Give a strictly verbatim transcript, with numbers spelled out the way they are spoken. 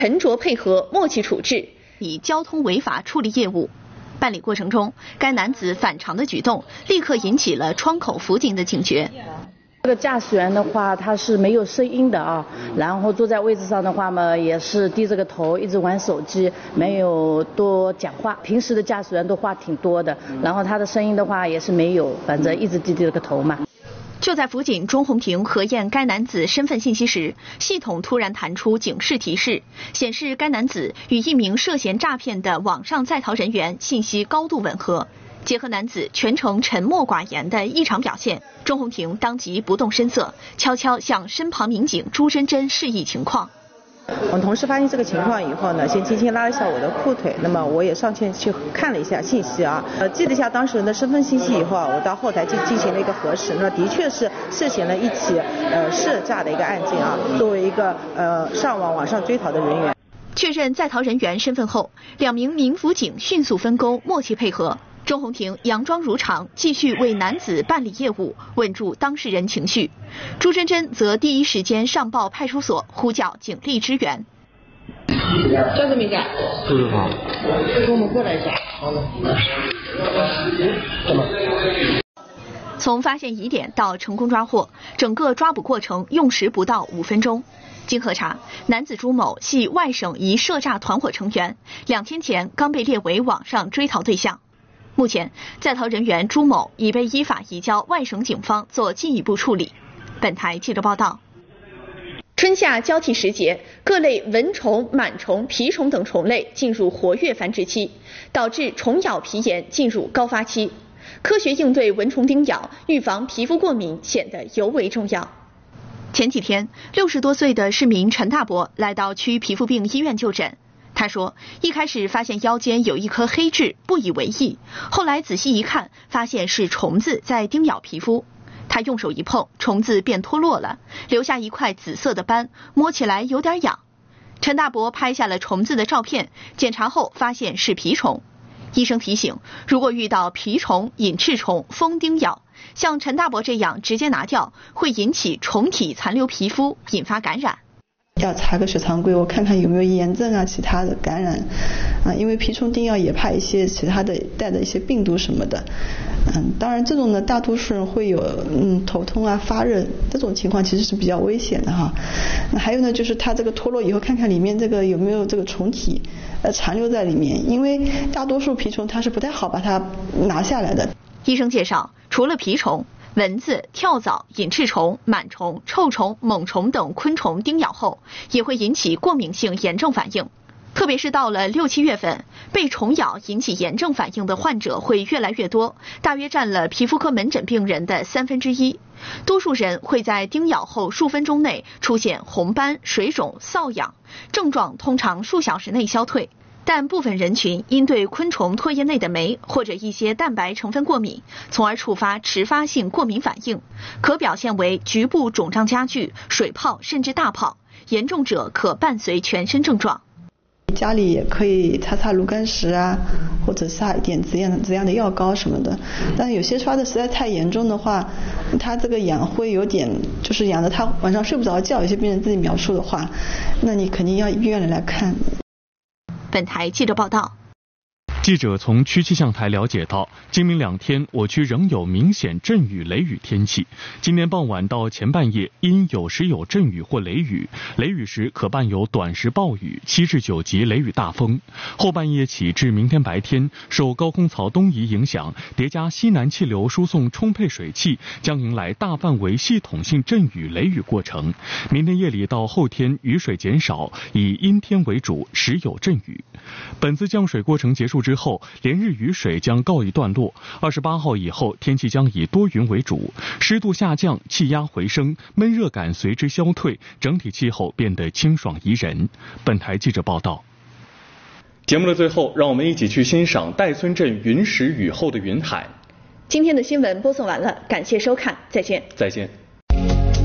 沉着配合，默契处置， 以交通违法处理业务。办理过程中，该男子反常的举动立刻引起了窗口辅警的警觉。 这个驾驶员的话，他是没有声音的啊，然后坐在位置上的话嘛，也是低着个头，一直玩手机，没有多讲话。平时的驾驶员都话挺多的，然后他的声音的话也是没有，反正一直低着个头嘛。 就在辅警钟红婷核验该男子身份信息时，系统突然弹出警示提示，显示该男子与一名涉嫌诈骗的网上在逃人员信息高度吻合。结合男子全程沉默寡言的异常表现，钟红婷当即不动声色，悄悄向身旁民警朱珍珍示意情况。 我们同事发现这个情况以后呢，先轻轻拉了一下我的裤腿，那么我也上前去看了一下信息啊，呃，记了一下当事人的身份信息以后啊，我到后台去进行了一个核实，那的确是涉嫌了一起呃涉诈的一个案件啊。作为一个呃上网网上追逃的人员， 确认在逃人员身份后，两名民辅警迅速分工，默契配合。钟红婷佯装如常，继续为男子办理业务，稳住当事人情绪。朱珍珍则第一时间上报派出所，呼叫警力支援。 叫什么名字？ 杜志华。 跟我们过来一下。好了。 从发现疑点到成功抓获，整个抓捕过程用时不到五分钟。经核查，男子朱某系外省一涉诈团伙成员，两天前刚被列为网上追逃对象。目前，在逃人员朱某已被依法移交外省警方做进一步处理。本台记者报道。 春夏交替时节，各类蚊虫、螨虫、蜱虫等虫类进入活跃繁殖期，导致虫咬皮炎进入高发期。科学应对蚊虫叮咬，预防皮肤过敏显得尤为重要。 前几天，六十多岁的市民陈大伯来到区皮肤病医院就诊。他说，一开始发现腰间有一颗黑痣，不以为意，后来仔细一看，发现是虫子在叮咬皮肤。他用手一碰，虫子便脱落了，留下一块紫色的斑，摸起来有点痒。陈大伯拍下了虫子的照片，检查后发现是蜱虫。医生提醒，如果遇到蜱虫、隐翅虫、蜂叮咬，像陈大伯这样直接拿掉，会引起虫体残留皮肤，引发感染。 要查个血常规，我看看有没有炎症啊，其他的感染啊，因为蜱虫叮咬也怕一些其他的带的一些病毒什么的。嗯，当然这种呢，大多数人会有嗯头痛啊、发热这种情况，其实是比较危险的哈。那还有呢，就是它这个脱落以后，看看里面这个有没有这个虫体呃残留在里面，因为大多数蜱虫它是不太好把它拿下来的。 医生介绍，除了蜱虫，蚊子、跳蚤、隐翅虫、螨虫、臭虫、猛虫等昆虫叮咬后，也会引起过敏性炎症反应。特别是到了六七月份，被虫咬引起炎症反应的患者会越来越多，大约占了皮肤科门诊病人的三分之一。多数人会在叮咬后数分钟内出现红斑、水肿、瘙痒，症状通常数小时内消退。但部分人群因对昆虫唾液内的酶或者一些蛋白成分过敏，从而触发迟发性过敏反应，可表现为局部肿胀加剧、水泡甚至大泡，严重者可伴随全身症状。 家里也可以擦擦炉甘石啊，或者撒一点止痒止痒的药膏什么的。但有些发的实在太严重的话，他这个痒会有点就是痒的他晚上睡不着觉，有些病人自己描述的话，那你肯定要医院里来看。 本台记者报道。 记者从区气象台了解到，今明两天我区仍有明显阵雨雷雨天气。今天傍晚到前半夜因有时有阵雨或雷雨，雷雨时可伴有短时暴雨，七至九级雷雨大风。后半夜起至明天白天，受高空槽东移影响，叠加西南气流输送充沛水汽，将迎来大范围系统性阵雨雷雨过程。明天夜里到后天雨水减少，以阴天为主，时有阵雨。本次降水过程结束之后，连日雨水将告一段落。二十八号以后，天气将以多云为主，湿度下降，气压回升，闷热感随之消退，整体气候变得清爽宜人。本台记者报道。节目的最后，让我们一起去欣赏戴村镇云时雨后的云海。 今天的新闻播送完了，感谢收看，再见。 再见。